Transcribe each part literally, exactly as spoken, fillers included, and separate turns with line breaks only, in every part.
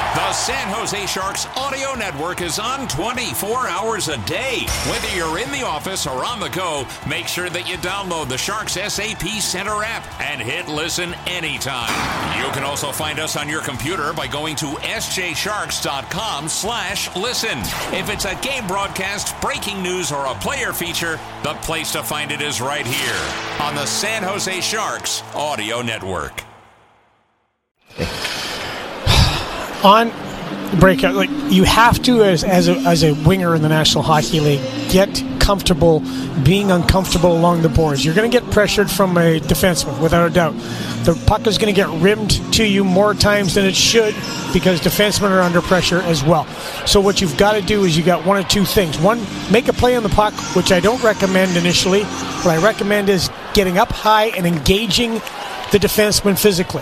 The San Jose Sharks audio network is on twenty-four hours a day. Whether you're in the office or on the go, make sure that you download the Sharks S A P Center app and hit listen anytime. You can also find us on your computer by going to s j sharks dot com slash listen. If it's a game broadcast, breaking news, or a player feature, the place to find it is right here on the San Jose Sharks audio network.
On breakout, like you have to, as as a, as a winger in the National Hockey League, get comfortable being uncomfortable along the boards. You're going to get pressured from a defenseman, without a doubt. The puck is going to get rimmed to you more times than it should because defensemen are under pressure as well. So what you've got to do is you got one of two things. One, make a play on the puck, which I don't recommend initially. What I recommend is getting up high and engaging the defenseman physically.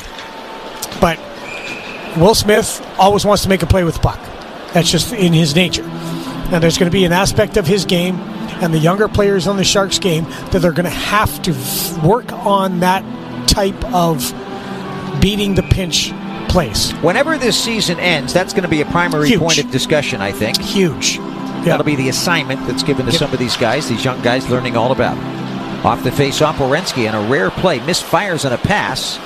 But Will Smith always wants to make a play with the puck. That's just in his nature. Now, there's going to be an aspect of his game and the younger players on the Sharks game that they're going to have to f- work on that type of beating the pinch plays.
Whenever this season ends, that's going to be a primary
Huge.
point of discussion, I think.
Huge. Yeah.
That'll be the assignment that's given to
yep.
some of these guys, these young guys learning all about it. Off the face-off, Werenski, and a rare play, misfires on a pass.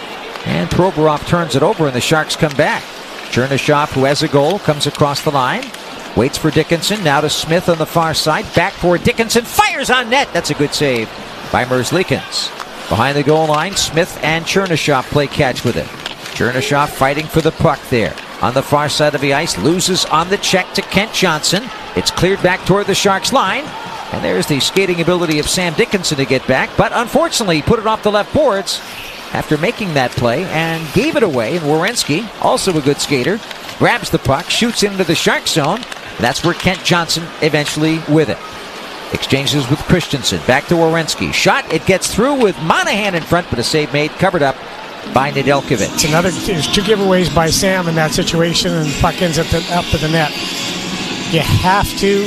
And Provorov turns it over, and the Sharks come back. Chernyshov, who has a goal, comes across the line. Waits for Dickinson. Now to Smith on the far side. Back for Dickinson. Fires on net. That's a good save by Merzlikins. Behind the goal line, Smith and Chernyshov play catch with it. Chernyshov fighting for the puck there. On the far side of the ice, loses on the check to Kent Johnson. It's cleared back toward the Sharks line. And there's the skating ability of Sam Dickinson to get back. But unfortunately, he put it off the left boards after making that play and gave it away. And Werenski, also a good skater, grabs the puck, shoots into the Shark zone. That's where Kent Johnson eventually with it. Exchanges with Christensen. Back to Werenski. Shot. It gets through with Monahan in front, but a save made, covered up by Nedeljkovic.
It's another, there's two giveaways by Sam in that situation, and the puck ends up, the, up at the net. You have to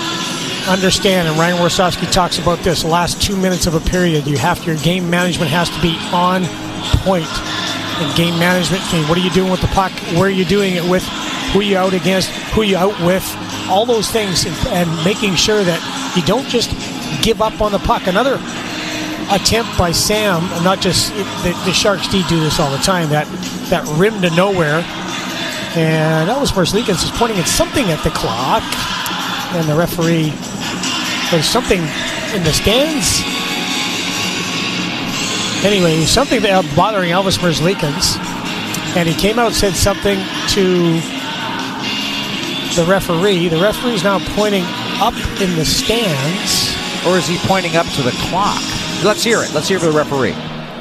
understand, and Ryan Warsofsky talks about this, the last two minutes of a period, you have your game management has to be on point. And game management, okay, what are you doing with the puck? Where are you doing it with? Who are you out against? Who are you out with? All those things, and, and making sure that you don't just give up on the puck. Another attempt by Sam, and not just the, the Sharks do this all the time, that that rim to nowhere. And that was Merzlikins is pointing at something at the clock. And the referee, there's something in the stands. Anyway, something that bothering Elvis Merzlikins. And he came out and said something to the referee. The referee's now pointing up in the stands.
Or is he pointing up to the clock? Let's hear it. Let's hear from the referee.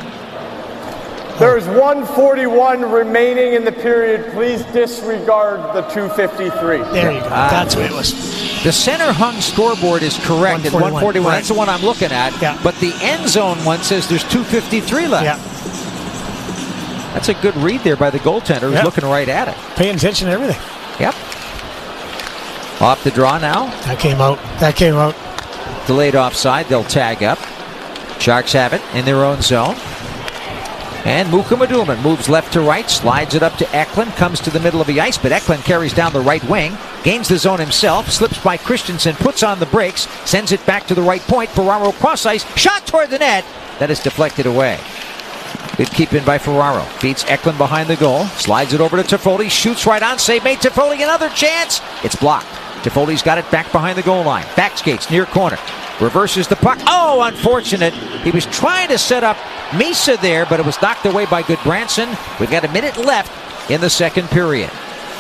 There is one forty-one remaining in the period. Please disregard the two fifty-three.
There you go. Uh, That's what it was.
The center hung scoreboard is correct at one forty-one.
Right.
That's the one I'm looking at.
Yeah.
But the end zone one says there's two fifty-three left.
Yeah.
That's a good read there by the goaltender who's
yep.
looking right at it.
Paying attention to everything.
Yep. Off the draw now.
That came out. That came out.
Delayed offside. They'll tag up. Sharks have it in their own zone. And Mukhamadullin moves left to right, slides it up to Eklund, comes to the middle of the ice, but Eklund carries down the right wing, gains the zone himself, slips by Christensen, puts on the brakes, sends it back to the right point. Ferraro cross ice, shot toward the net. That is deflected away. Good keep in by Ferraro. Feeds Eklund behind the goal, slides it over to Toffoli, shoots right on, save made Toffoli, another chance. It's blocked. Toffoli's got it back behind the goal line. Back skates, near corner. Reverses the puck. Oh, unfortunate. He was trying to set up Misa there, but it was knocked away by Goodbranson. We've got a minute left in the second period.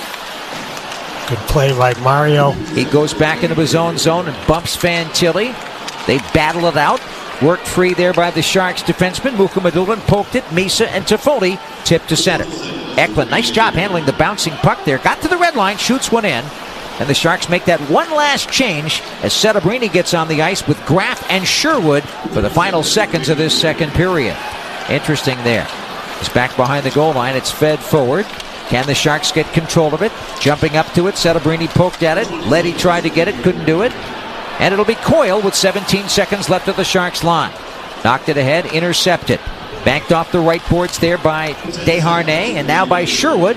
Good play by Mario.
He goes back into his own zone and bumps Fantilli. They battle it out. Worked free there by the Sharks defenseman. Mukhamadullin poked it. Misa and Toffoli tipped to center. Eklund, nice job handling the bouncing puck there. Got to the red line, shoots one in. And the Sharks make that one last change as Setebrini gets on the ice with Graff and Sherwood for the final seconds of this second period. Interesting there. It's back behind the goal line. It's fed forward. Can the Sharks get control of it? Jumping up to it. Setebrini poked at it. Leddy tried to get it. Couldn't do it. And it'll be Coyle with seventeen seconds left of the Sharks line. Knocked it ahead. Intercepted. Banked off the right boards there by Desharnais. And now by Sherwood.